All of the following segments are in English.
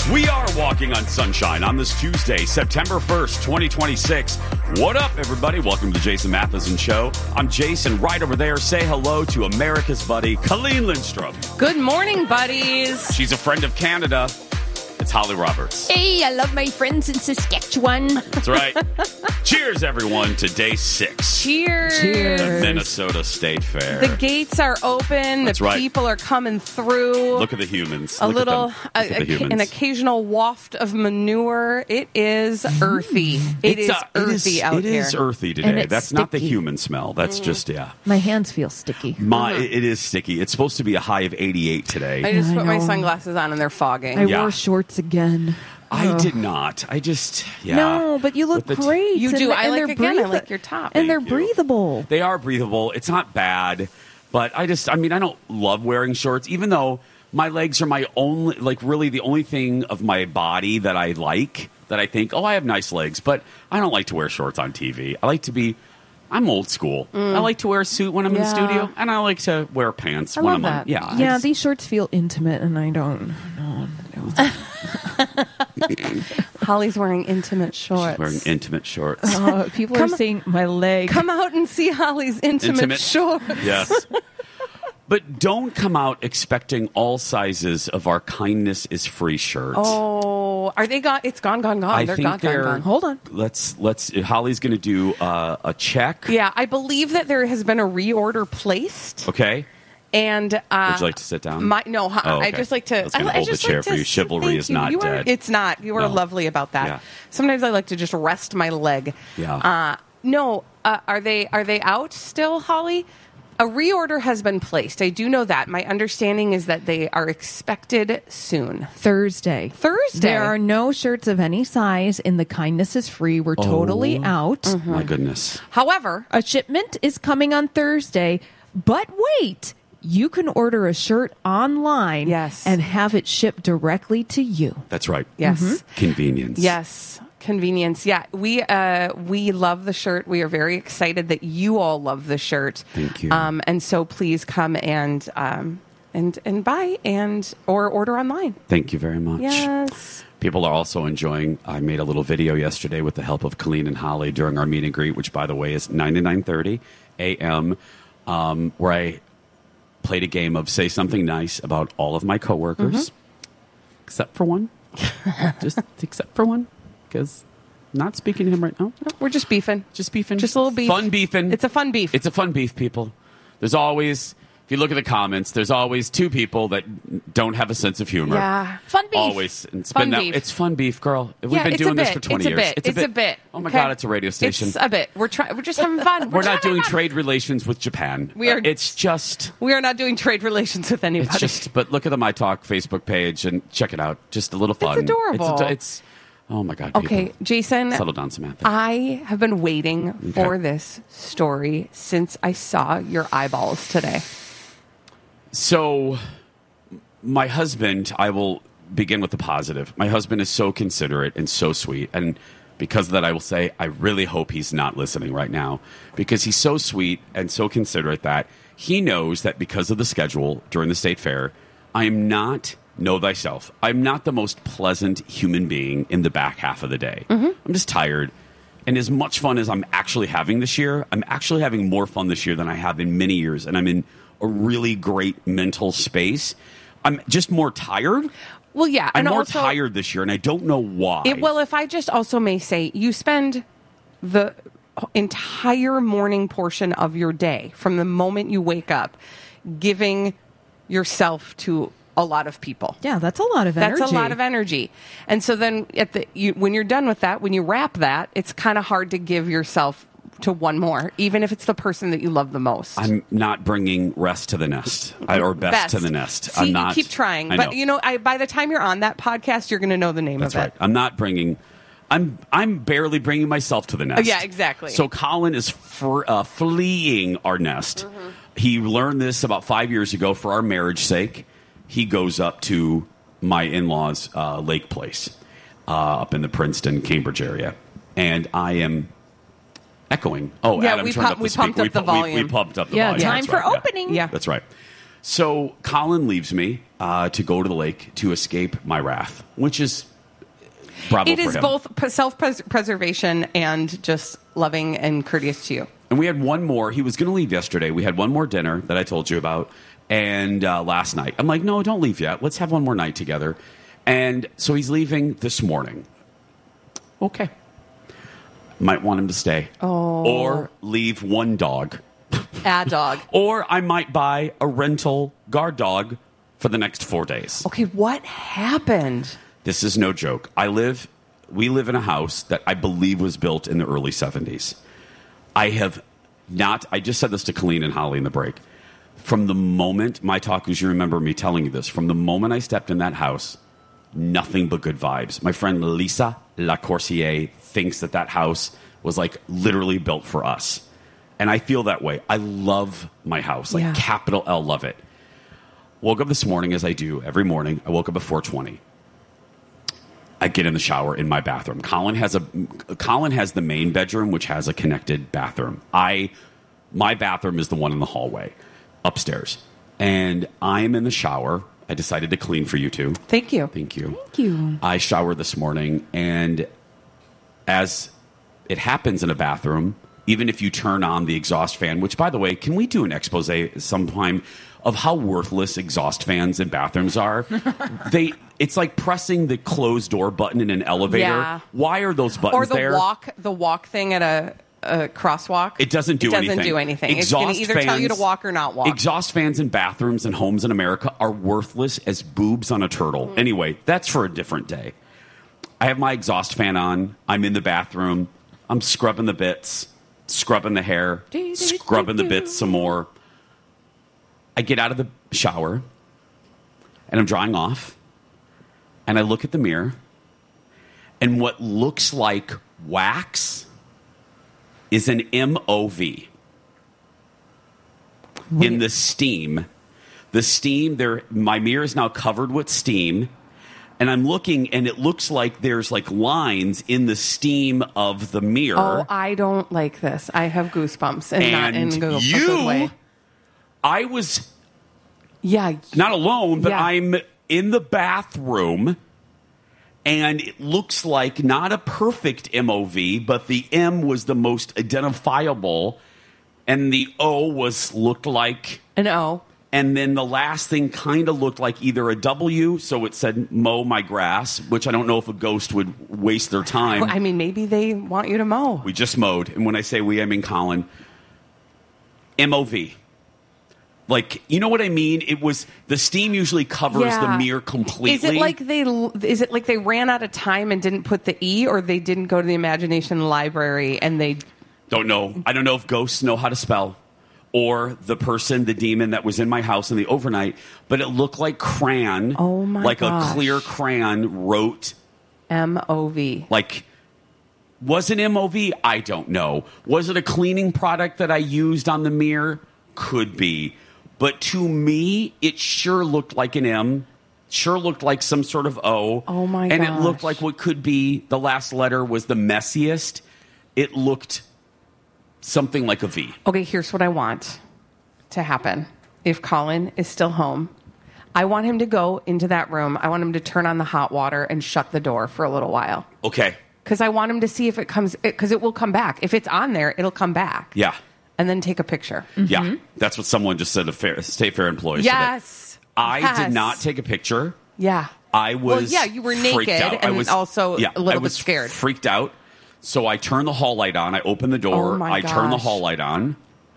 We are walking on sunshine on this Tuesday, September 1st, 2026. What up, everybody? Welcome to Jason Matheson Show. I'm Jason. Right over there, say hello to America's buddy, Colleen Lindstrom. Good morning, buddies. She's a friend of Canada. It's Holly Roberts. Hey, I love my friends in Saskatchewan. That's right. Cheers, everyone, to day 6. Cheers. The Minnesota State Fair. The gates are open. That's the right. people are coming through. Look at the humans. An occasional waft of manure. It is earthy. It is earthy out here. It is earthy today. That's sticky. not the human smell. That's just, yeah. My hands feel sticky. It is sticky. It's supposed to be a high of 88 today. I just I put my know. sunglasses on and they're fogging. I Yeah. wore shorts again. I did not. I just, yeah. No, but you look With the great. You And do. the- I and like, they're again, I like your top. And they're Thank you. breathable. They are breathable. It's not bad, but I don't love wearing shorts, even though my legs are my only, really the only thing of my body that I like, that I think, I have nice legs, but I don't like to wear shorts on TV. I'm old school. I like to wear a suit when I'm in the Yeah. studio, and I like to wear pants I when love I'm that. on. Yeah, Yeah, these shorts feel intimate, and I don't. No. Holly's wearing intimate shorts. wearing intimate shorts. People are saying my leg. Come out and see Holly's intimate shorts. Yes. But don't come out expecting all sizes of our Kindness is Free shirt. Oh, are they gone? It's gone. I They're think gone. they're. Gone. Hold on. Let's. Holly's going to do a check. Yeah, I believe that there has been a reorder placed. Okay. And Would you like to sit down? I okay. just like to. I was gonna hold the just chair like for to- you. Chivalry thank is you. not You are- dead. It's not. You are No. lovely about that. Yeah. Sometimes I like to just rest my leg. Yeah. No. Are they out still, Holly? A reorder has been placed. I do know that. My understanding is that they are expected soon. Thursday. There are no shirts of any size in the Kindness is Free. We're totally out. Mm-hmm. My goodness. However, A shipment is coming on Thursday, but wait. You can order a shirt online Yes. and have it shipped directly to you. That's right. yes. Convenience. Yes, convenience. Yeah, we love the shirt. We are very excited that you all love the shirt. Thank you. And so please come and buy or order online. Thank you very much. Yes. People are also enjoying. I made a little video yesterday with the help of Colleen and Holly during our meet and greet, which, by the way, is 9 to 9:30 a.m., where I played a game of say something nice about all of my coworkers, except for one. Just except for one, because I'm not speaking to him right now. No, we're just beefing. Just beefing. Just a little beef. Fun beefing. It's a fun beef. It's a fun beef, people. There's always, if you look at the comments, there's always two people that don't have a sense of humor. Yeah. Fun beef. Always. And it's Fun been that, beef. It's fun beef, girl. We've Yeah, been it's doing a this bit. for 20 It's a years. bit. It's a bit. Oh my Okay? God, it's a radio station. It's a bit. We're just having fun. We're just not having doing fun. trade relations with Japan. We are- It's just. We are not doing trade relations with anybody. It's just. But look at the My Talk Facebook page and check it out. Just a little fun. adorable. It's oh my God. Okay, people. Jason. Settle down, Samantha. I have been waiting for this story since I saw your eyeballs today. So, my husband, I will begin with the positive. My husband is so considerate and so sweet. And because of that, I will say, I really hope he's not listening right now because he's so sweet and so considerate that he knows that because of the schedule during the state fair, I am not, know thyself, I'm not the most pleasant human being in the back half of the day. I'm just tired. And as much fun as I'm actually having this year, I'm actually having more fun this year than I have in many years. And I'm in a really great mental space. I'm just more tired. Well, yeah. I'm and more also, tired this year, and I don't know why. if I just also may say, you spend the entire morning portion of your day from the moment you wake up giving yourself to a lot of people. Yeah, that's a lot of energy. That's a lot of energy. And so then when you're done with that, when you wrap that, it's kind of hard to give yourself to one more, even if it's the person that you love the most. I'm not bringing rest to the nest, or best to the nest. See, I'm not. you keep trying. I But, know. by the time you're on that podcast, you're going to know the name That's of right. it. I'm not bringing. I'm barely bringing myself to the nest. Yeah, exactly. So Colin is fleeing our nest. He learned this about 5 years ago for our marriage sake. He goes up to my in-laws' lake place up in the Princeton, Cambridge area. And I am echoing. Oh, Yeah, Adam we turned pump- up the we speaker. pumped up the volume. We pumped up the Yeah, volume. time That's for right, opening. Yeah. That's right. So Colin leaves me to go to the lake to escape my wrath, which is bravo It for is him. both self-preservation and just loving and courteous to you. And we had one more. He was going to leave yesterday. We had one more dinner that I told you about. And last night, I'm like, no, don't leave yet. Let's have one more night together. And so he's leaving this morning. Okay. Might want him to stay. Oh. Or leave one dog. A dog. Or I might buy a rental guard dog for the next 4 days. Okay, what happened? This is no joke. We live in a house that I believe was built in the early 70s. I just said this to Colleen and Holly in the break. From the moment, my talkers, you remember me telling you this, from the moment I stepped in that house, nothing but good vibes. My friend Lisa Lacourcier thinks that house was like literally built for us. And I feel that way. I love my house, like capital L, love it. Woke up this morning, as I do every morning. I woke up at 4:20. I get in the shower in my bathroom. Colin has the main bedroom, which has a connected bathroom. My bathroom is the one in the hallway upstairs. And I'm in the shower. I decided to clean for you two. Thank you. Thank you. Thank you. I showered this morning, and as it happens in a bathroom, even if you turn on the exhaust fan, which, by the way, can we do an expose sometime of how worthless exhaust fans in bathrooms are? It's like pressing the closed door button in an elevator. Yeah. Why are those buttons Or the walk thing at a crosswalk. It doesn't do anything. It doesn't do anything. It's going to either tell you to walk or not walk. Exhaust fans in bathrooms and homes in America are worthless as boobs on a turtle. Anyway, that's for a different day. I have my exhaust fan on. I'm in the bathroom. I'm scrubbing the bits, scrubbing the hair, scrubbing the bits some more. I get out of the shower, and I'm drying off, and I look at the mirror, and what looks like wax is an MOV in the steam. The steam there. My mirror is now covered with steam, and I'm looking, and it looks like there's like lines in the steam of the mirror. Oh, I don't like this. I have goosebumps, and not in a you, good way. I was not alone, but I'm in the bathroom. And it looks like not a perfect MOV, but the M was the most identifiable, and the O looked like an O. And then the last thing kind of looked like either a W, so it said mow my grass, which I don't know if a ghost would waste their time. I mean, maybe they want you to mow. We just mowed. And when I say we, I mean Colin. MOV. Like, you know what I mean? It was the steam usually covers the mirror completely. Is it like they ran out of time and didn't put the E, or they didn't go to the imagination library and they don't know? I don't know if ghosts know how to spell, or the demon that was in my house in the overnight, but it looked like crayon. Oh my like gosh. A clear crayon wrote MOV. Like, was it MOV? I don't know. Was it a cleaning product that I used on the mirror? Could be. But to me, it sure looked like an M. Sure looked like some sort of O. Oh, my And gosh. it looked like what could be the last letter was the messiest. It looked something like a V. Okay, here's what I want to happen. If Colin is still home, I want him to go into that room. I want him to turn on the hot water and shut the door for a little while. Okay. Because I want him to see if it comes, because it will come back. If it's on there, it'll come back. Yeah. And then take a picture. Yeah. That's what someone just said to State Fair employees. Yes. I did not take a picture. Yeah. I was you were freaked naked out. and I was also a little I bit was scared. Freaked out. So I turned the hall light on. I opened the door. Oh my I turned the gosh. hall light on.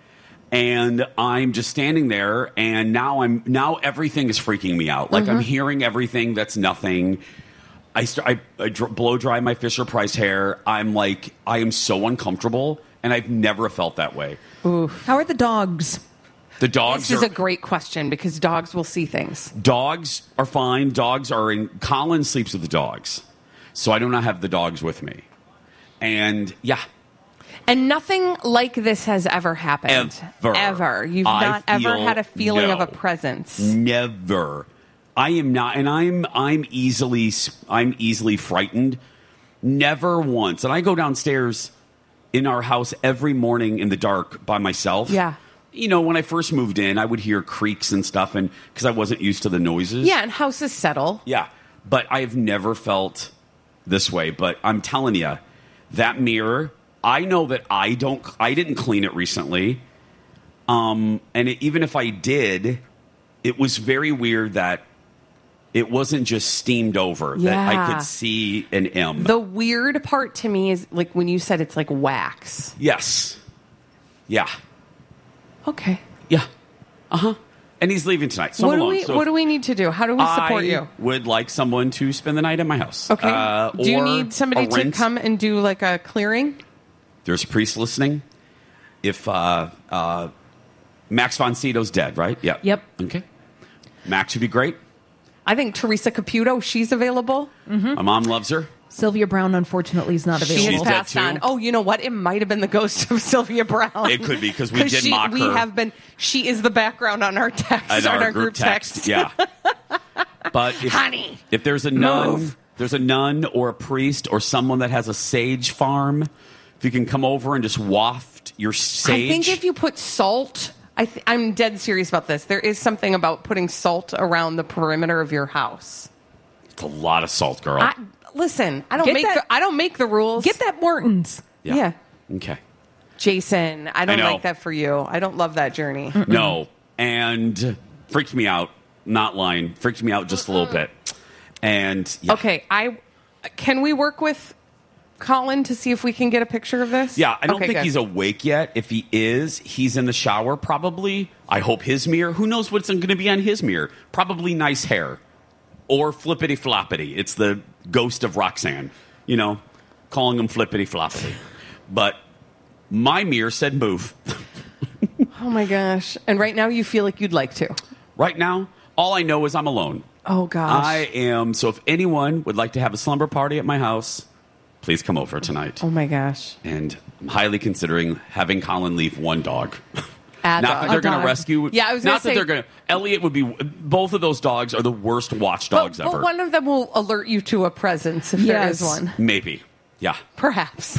And I'm just standing there, and now everything is freaking me out. Like, I'm hearing everything that's nothing. I blow dry my Fisher Price hair. I'm like, I am so uncomfortable, and I've never felt that way. Oof. How are the dogs? The dogs This is a great question because dogs will see things. Dogs are fine. Dogs are in. Colin sleeps with the dogs, so I do not have the dogs with me. And yeah. And nothing like this has ever happened. Ever. You've not ever had a feeling of a no. presence. Never. I am not, and I'm easily frightened. Never once. And I go downstairs in our house every morning in the dark by myself. Yeah. when I first moved in, I would hear creaks and stuff, and because I wasn't used to the noises. Yeah, and houses settle. Yeah, but I've never felt this way. But I'm telling you, that mirror, I know that I didn't clean it recently. Even if I did, it was very weird that it wasn't just steamed over, that I could see an M. The weird part to me is like when you said it's like wax. Yes. Yeah. Okay. Yeah. Uh-huh. And he's leaving tonight, so I'm alone. What do we need to do? How do we support you? I would like someone to spend the night at my house. Okay. Do you need somebody to come and do like a clearing? There's a priest listening. If Max von Sydow's dead, right? Yeah. Yep. Okay. Max would be great. I think Teresa Caputo, she's available. Mm-hmm. My mom loves her. Sylvia Brown, unfortunately, is not available. She has She's dead passed too. on. Oh, you know what? It might have been the ghost of Sylvia Brown. It could be because we did mock her. She is the background on our text, on our group text. Yeah. But Honey, if there's a nun or a priest or someone that has a sage farm, if you can come over and just waft your sage. I think if you put salt, I'm dead serious about this. There is something about putting salt around the perimeter of your house. It's a lot of salt, girl. Listen, I don't make the rules. Get that Morton's. Yeah. Okay. Jason, I don't know. like that for you. I don't love that journey. No. And freaked me out. Not lying. Freaked me out just a little bit. And yeah. Okay, can we work with Colin to see if we can get a picture of this? Yeah, I don't think good. he's awake yet. If he is, he's in the shower probably. I hope his mirror. Who knows what's going to be on his mirror? Probably nice hair. Or flippity floppity. It's the ghost of Roxanne. Calling him flippity floppity. But my mirror said move. Oh my gosh. And right now you feel like you'd like to. Right now, all I know is I'm alone. Oh gosh. I am. So if anyone would like to have a slumber party at my house, please come over tonight. Oh my gosh. And I'm highly considering having Colin leave one dog. Not that they're going to rescue. Yeah, I was going to say. Not that they're going to. Elliot would be. Both of those dogs are the worst watchdogs ever. But one of them will alert you to a presence if there is one. Maybe. Yeah. Perhaps.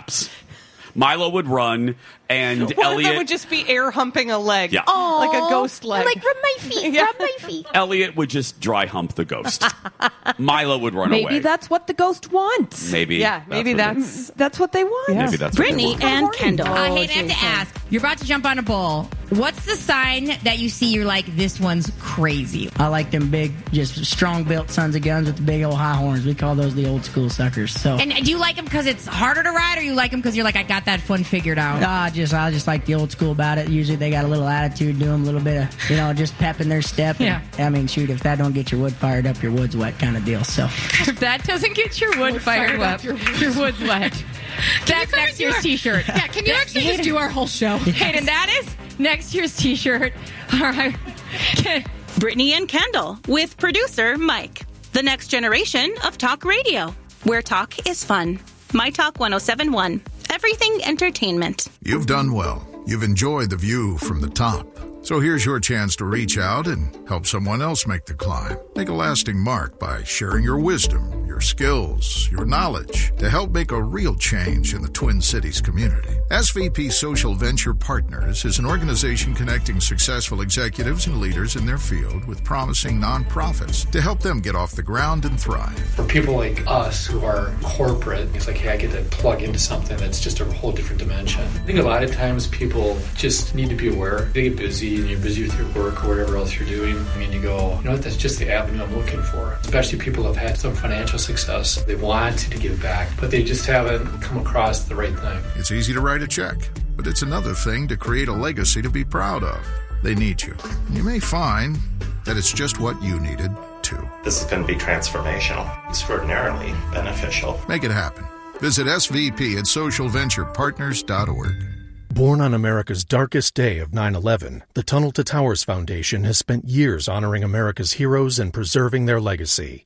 Milo would run, and one Elliot of them would just be air humping a leg. Yeah. Like a ghost leg. Like, rub my feet, Yeah. rub my feet. Elliot would just dry hump the ghost. Milo would run away. Maybe that's what the ghost wants. Maybe. Yeah, maybe That's what they want. Yeah. Maybe that's Brittany what they want. and Kendall. I hate to have to ask. You're about to jump on a bull. What's the sign that you see you're like, this one's crazy? I like them big, just strong-built sons of guns with the big old high horns. We call those the old school suckers. So, And do you like them because it's harder to ride, or you like them because you're like, I got that fun figured out? I just like the old school about it. Usually they got a little attitude to them, a little bit of, just pep in their step. Yeah. And, I mean, shoot, if that don't get your wood fired up, your wood's wet kind of deal. So, If that doesn't get your wood fired up, your wood's wet. That's next year's T-shirt. Yeah, can you actually just do our whole show? Hayden, that is next year's T-shirt. All right. Brittany and Kendall with producer Mike. The next generation of talk radio, where talk is fun. My Talk 107.1. Everything entertainment. You've done well. You've enjoyed the view from the top. So here's your chance to reach out and help someone else make the climb. Make a lasting mark by sharing your wisdom, your skills, your knowledge to help make a real change in the Twin Cities community. SVP Social Venture Partners is an organization connecting successful executives and leaders in their field with promising nonprofits to help them get off the ground and thrive. For people like us who are corporate, it's like, hey, I get to plug into something that's just a whole different dimension. I think a lot of times people just need to be aware. They get busy and you're busy with your work or whatever else you're doing. I mean, you go, you know what, that's just the avenue I'm looking for. Especially people who have had some financial success. They want to give back, but they just haven't come across the right thing. It's easy to write a check, but it's another thing to create a legacy to be proud of. They need you. And you may find that it's just what you needed, too. This is going to be transformational, extraordinarily beneficial. Make it happen. Visit SVP at socialventurepartners.org. Born on America's darkest day of 9/11, the Tunnel to Towers Foundation has spent years honoring America's heroes and preserving their legacy.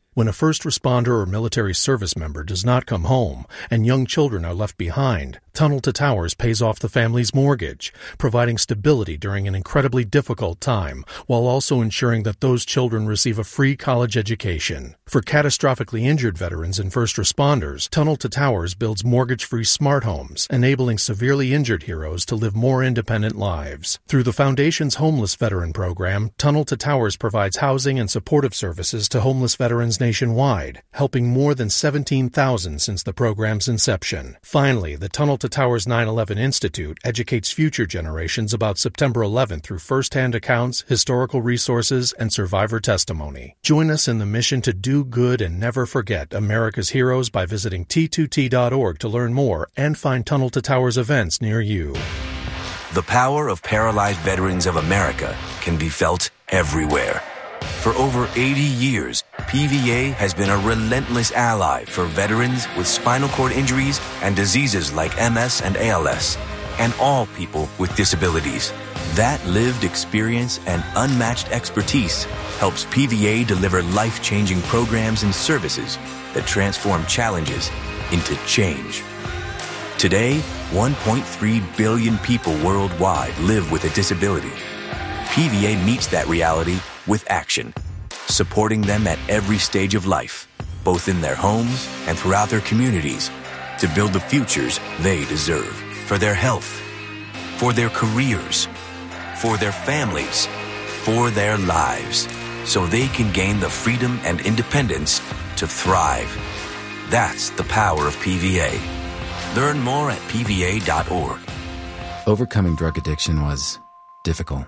When a first responder or military service member does not come home and young children are left behind, Tunnel to Towers pays off the family's mortgage, providing stability during an incredibly difficult time, while also ensuring that those children receive a free college education. For catastrophically injured veterans and first responders, Tunnel to Towers builds mortgage-free smart homes, enabling severely injured heroes to live more independent lives. Through the Foundation's Homeless Veteran Program, Tunnel to Towers provides housing and supportive services to homeless veterans nationwide, helping more than 17,000 since the program's inception. Finally, the Tunnel to Towers 9/11 Institute educates future generations about September 11th through first-hand accounts, historical resources, and survivor testimony. Join us in the mission to do good and never forget America's heroes by visiting T2T.org to learn more and find Tunnel to Towers events near you. The power of Paralyzed Veterans of America can be felt everywhere. For over 80 years, PVA has been a relentless ally for veterans with spinal cord injuries and diseases like MS and ALS, and all people with disabilities. That lived experience and unmatched expertise helps PVA deliver life-changing programs and services that transform challenges into change. Today, 1.3 billion people worldwide live with a disability. PVA meets that reality with action, supporting them at every stage of life, both in their homes and throughout their communities, to build the futures they deserve for their health, for their careers, for their families, for their lives, so they can gain the freedom and independence to thrive. That's the power of PVA. Learn more at PVA.org. Overcoming drug addiction was difficult.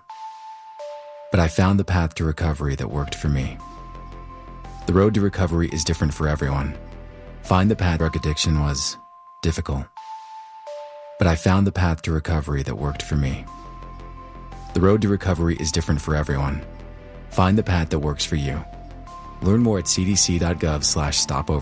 But I found the path to recovery that worked for me. The road to recovery is different for everyone. Find the path. Drug addiction was difficult. But I found the path to recovery that worked for me. The road to recovery is different for everyone. Find the path that works for you. Learn more at cdc.gov/stopover.